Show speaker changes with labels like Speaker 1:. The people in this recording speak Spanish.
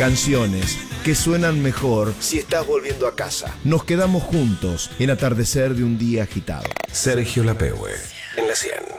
Speaker 1: Canciones que suenan mejor si estás volviendo a casa. Nos quedamos juntos en atardecer de un día agitado.
Speaker 2: Sergio Lapehue, en la 100.